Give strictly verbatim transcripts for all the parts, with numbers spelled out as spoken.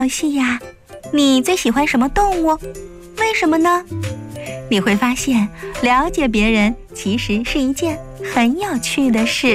西呀，你最喜欢什么动物？为什么呢？你会发现，了解别人其实是一件很有趣的事。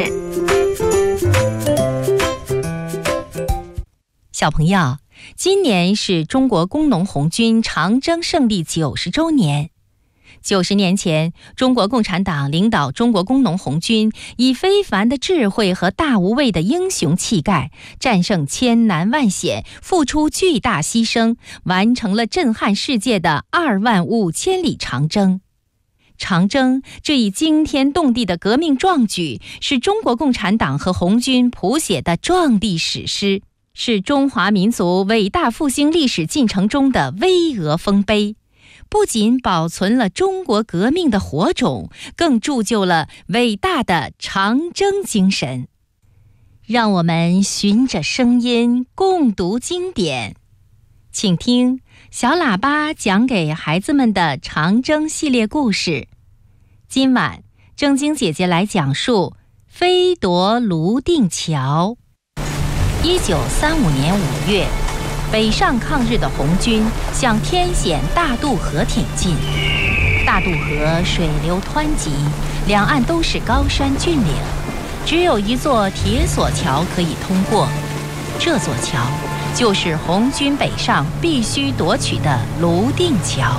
小朋友，今年是中国工农红军长征胜利九十周年。九十年前，中国共产党领导中国工农红军，以非凡的智慧和大无畏的英雄气概，战胜千难万险，付出巨大牺牲，完成了震撼世界的二万五千里长征。长征这一惊天动地的革命壮举，是中国共产党和红军谱写的壮丽史诗，是中华民族伟大复兴历史进程中的巍峨丰碑。不仅保存了中国革命的火种，更铸就了伟大的长征精神。让我们循着声音共读经典，请听小喇叭讲给孩子们的长征系列故事。今晚正经姐姐来讲述飞夺泸定桥。一九三五年五月，北上抗日的红军向天险大渡河挺进。大渡河水流湍急，两岸都是高山峻岭，只有一座铁索桥可以通过。这座桥就是红军北上必须夺取的泸定桥。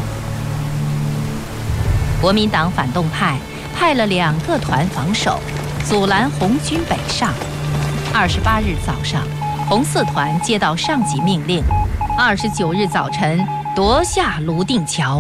国民党反动派派了两个团防守，阻拦红军北上。二十八日早上，红四团接到上级命令，二十九日早晨夺下泸定桥。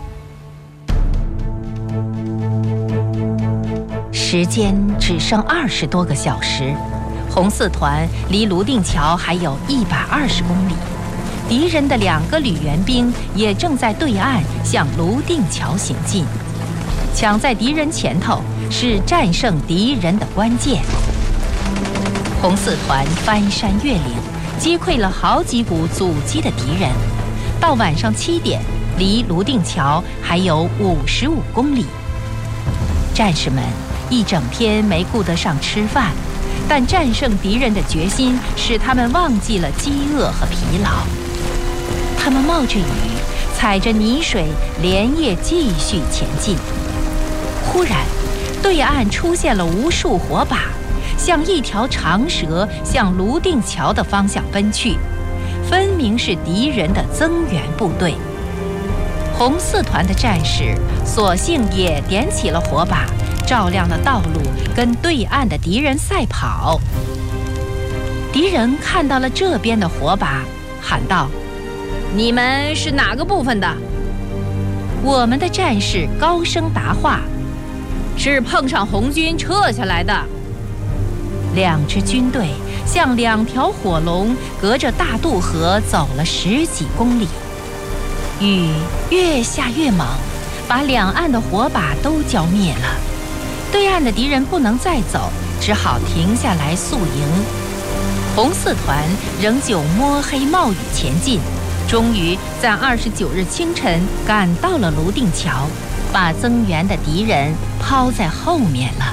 时间只剩二十多个小时，红四团离泸定桥还有一百二十公里，敌人的两个旅援兵也正在对岸向泸定桥行进。抢在敌人前头是战胜敌人的关键。红四团翻山越岭，击溃了好几股阻击的敌人。到晚上七点，离泸定桥还有五十五公里。战士们一整天没顾得上吃饭，但战胜敌人的决心使他们忘记了饥饿和疲劳。他们冒着雨，踩着泥水，连夜继续前进。忽然，对岸出现了无数火把，像一条长蛇向泸定桥的方向奔去，分明是敌人的增援部队。红四团的战士索性也点起了火把，照亮了道路，跟对岸的敌人赛跑。敌人看到了这边的火把，喊道：“你们是哪个部分的？”我们的战士高声答话：“是碰上红军撤下来的。”两支军队像两条火龙，隔着大渡河走了十几公里。雨越下越猛，把两岸的火把都浇灭了。对岸的敌人不能再走，只好停下来宿营。红四团仍旧摸黑冒雨前进，终于在二十九日清晨赶到了泸定桥，把增援的敌人抛在后面了。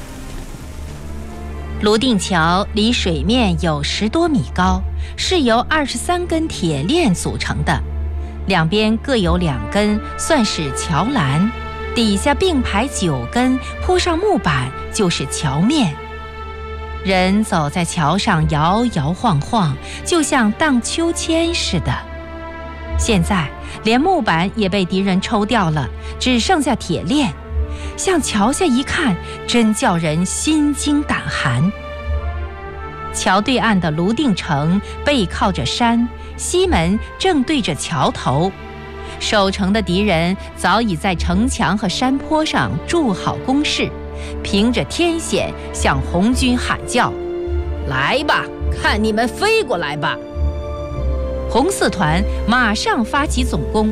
泸定桥离水面有十多米高，是由二十三根铁链组成的，两边各有两根，算是桥栏，底下并排九根，铺上木板就是桥面。人走在桥上摇摇晃晃，就像荡秋千似的。现在连木板也被敌人抽掉了，只剩下铁链。向桥下一看，真叫人心惊胆寒。桥对岸的泸定城背靠着山，西门正对着桥头。守城的敌人早已在城墙和山坡上筑好工事，凭着天险向红军喊叫：“来吧，看你们飞过来吧！”红四团马上发起总攻。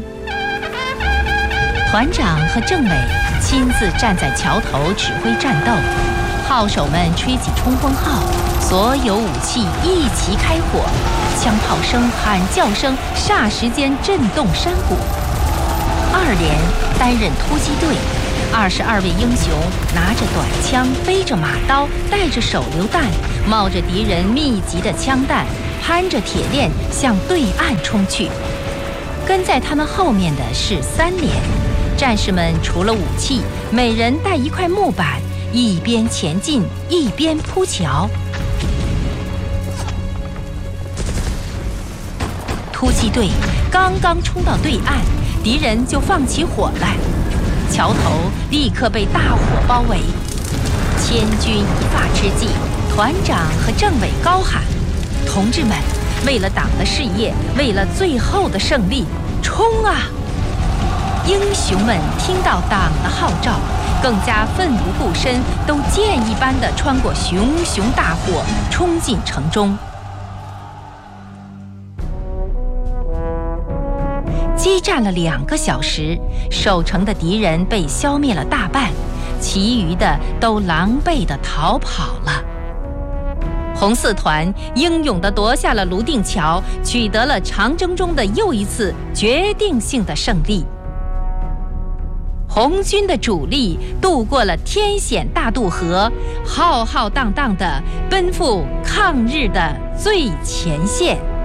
团长和政委亲自站在桥头指挥战斗，号手们吹起冲锋号，所有武器一齐开火，枪炮声、喊叫声霎时间震动山谷。二连担任突击队，二十二位英雄拿着短枪，背着马刀，带着手榴弹，冒着敌人密集的枪弹， 攀着铁链向对岸冲去。跟在他们后面的是三连，战士们除了武器，每人带一块木板，一边前进一边铺桥。突击队刚刚冲到对岸，敌人就放起火来，桥头立刻被大火包围。千钧一发之际，团长和政委高喊：“同志们，为了党的事业，为了最后的胜利，冲啊！”英雄们听到党的号召，更加奋不顾身，都箭一般地穿过熊熊大火，冲进城中。激战了两个小时，守城的敌人被消灭了大半，其余的都狼狈地逃跑了。红四团英勇地夺下了泸定桥，取得了长征中的又一次决定性的胜利。红军的主力渡过了天险大渡河，浩浩荡荡地奔赴抗日的最前线。